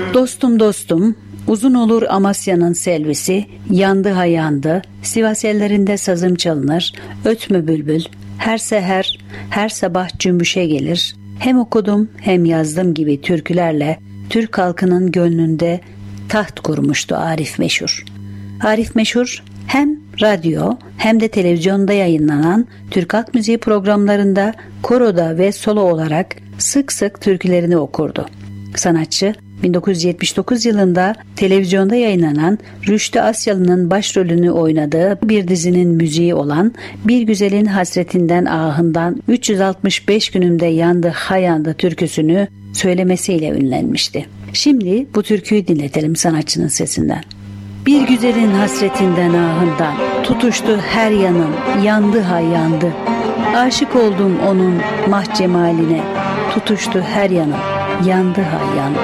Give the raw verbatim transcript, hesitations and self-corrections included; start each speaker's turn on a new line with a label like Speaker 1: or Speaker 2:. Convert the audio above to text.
Speaker 1: Dostum dostum, uzun olur Amasya'nın selvisi, yandı ha yandı, Sivas ellerinde sazım çalınır, ötme bülbül, her seher, her sabah cümbüşe gelir. Hem okudum hem yazdım gibi türkülerle Türk halkının gönlünde taht kurmuştu Arif Meşhur. Arif Meşhur hem radyo hem de televizyonda yayınlanan Türk halk müziği programlarında koroda ve solo olarak sık sık türkülerini okurdu. Sanatçı bin dokuz yüz yetmiş dokuz yılında televizyonda yayınlanan Rüştü Asyalı'nın başrolünü oynadığı bir dizinin müziği olan Bir Güzelin Hasretinden Ahından üç yüz altmış beş günümde yandı ha yandı türküsünü söylemesiyle ünlenmişti. Şimdi bu türküyü dinletelim sanatçının sesinden. Bir güzelin hasretinden ahından tutuştu her yanım, yandı ha yandı. Aşık oldum onun mah cemaline, tutuştu her yanım, yandı ha yandı.